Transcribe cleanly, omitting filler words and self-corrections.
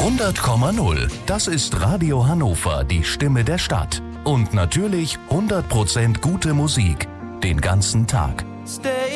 100,0. Das ist Radio Hannover, die Stimme der Stadt. Und natürlich 100% gute Musik. Den ganzen Tag. Stay